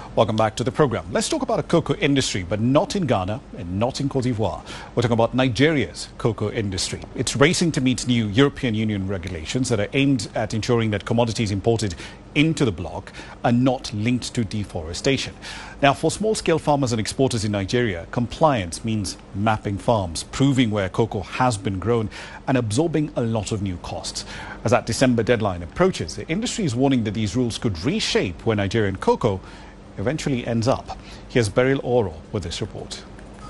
Welcome back to the program. Let's talk about a cocoa industry, but not in Ghana and not in Cote d'Ivoire. We're talking about Nigeria's cocoa industry. It's racing to meet new European Union regulations that are aimed at ensuring that commodities imported into the bloc are not linked to deforestation. Now, for small-scale farmers and exporters in Nigeria, compliance means mapping farms, proving where cocoa has been grown, and absorbing a lot of new costs. As that December deadline approaches, the industry is warning that these rules could reshape where Nigerian cocoa eventually ends up. Here's Beryl Oro with this report.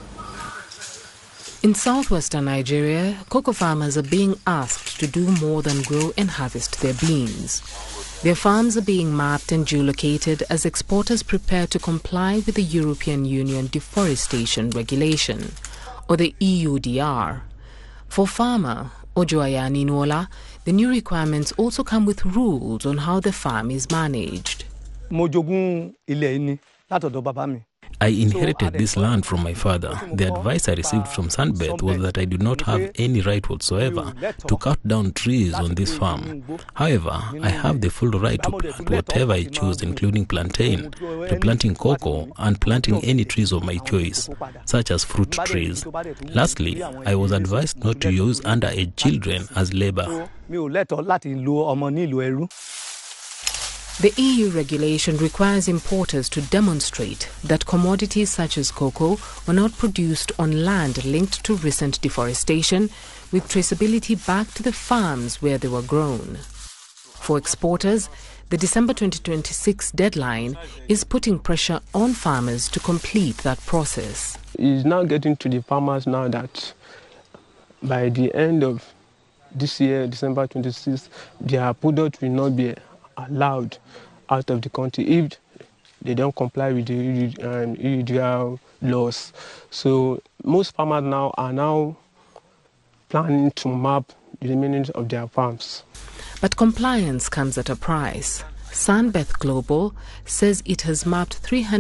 In southwestern Nigeria, cocoa farmers are being asked to do more than grow and harvest their beans. Their farms are being mapped and geolocated as exporters prepare to comply with the European Union Deforestation Regulation, or the EUDR. For farmer Ojoaya Ninola, the new requirements also come with rules on how the farm is managed. I inherited this land from my father. The advice I received from Sunbeth was that I do not have any right whatsoever to cut down trees on this farm. However, I have the full right to plant whatever I choose, including plantain, replanting cocoa, and planting any trees of my choice, such as fruit trees. Lastly, I was advised not to use underage children as labor. The EU regulation requires importers to demonstrate that commodities such as cocoa were not produced on land linked to recent deforestation, with traceability back to the farms where they were grown. For exporters, the December 2026 deadline is putting pressure on farmers to complete that process. It's now getting to the farmers now that by the end of this year, December 26, their product will not be allowed out of the country if they don't comply with the EUDR laws. So most farmers now are planning to map the remaining of their farms. But compliance comes at a price. Sunbeth Global says it has mapped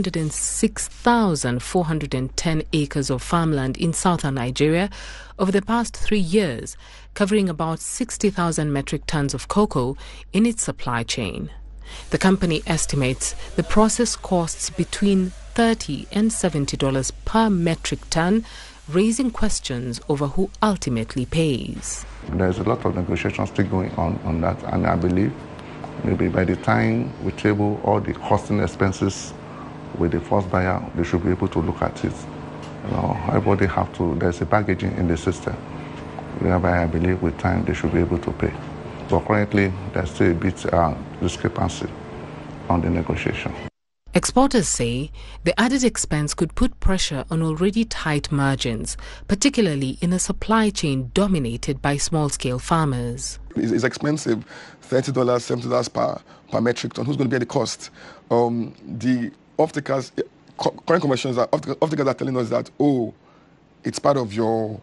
306,410 acres of farmland in southern Nigeria over the past 3 years, covering about 60,000 metric tons of cocoa in its supply chain. The company estimates the process costs between $30 and $70 per metric ton, raising questions over who ultimately pays. There's a lot of negotiations still going on that, and I believe maybe by the time we table all the costing expenses with the first buyer, they should be able to look at it. Everybody there's a packaging in the system, whereby I believe with time they should be able to pay. But currently, there's still a bit discrepancy on the negotiation. Exporters say the added expense could put pressure on already tight margins, particularly in a supply chain dominated by small-scale farmers. It's expensive, $30, $70 per metric ton. Who's going to bear the cost? The off-takers, current conversions, off-takers are telling us that, it's part of your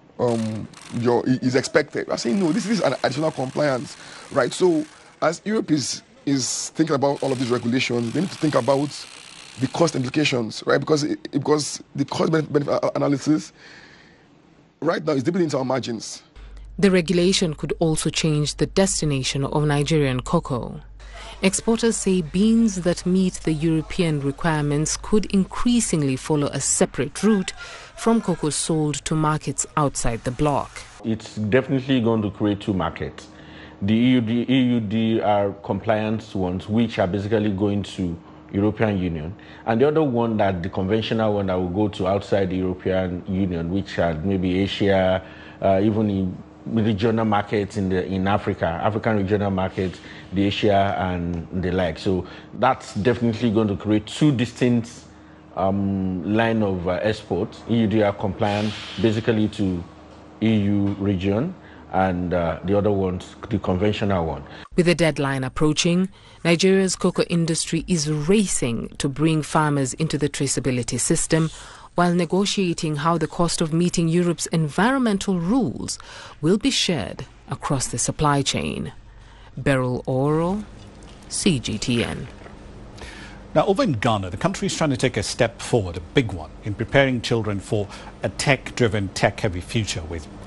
is expected. I'm saying, no, this is an additional compliance, right? So as Europe is thinking about all of these regulations, they need to think about the cost implications, right? Because the cost-benefit analysis right now is deep into our margins. The regulation could also change the destination of Nigerian cocoa. Exporters say beans that meet the European requirements could increasingly follow a separate route from cocoa sold to markets outside the bloc. It's definitely going to create two markets. The EUDR compliance ones, which are basically going to European Union, and the other one, that the conventional one that will go to outside the European Union, which are maybe Asia, even in regional markets in African regional markets, the Asia and the like. So that's definitely going to create two distinct line of exports, EUDR compliant basically to EU region, and the other one's the conventional one. With the deadline approaching, Nigeria's cocoa industry is racing to bring farmers into the traceability system, while negotiating how the cost of meeting Europe's environmental rules will be shared across the supply chain. Beryl Oro, CGTN. Now, over in Ghana, the country is trying to take a step forward, a big one, in preparing children for a tech-driven, tech-heavy future with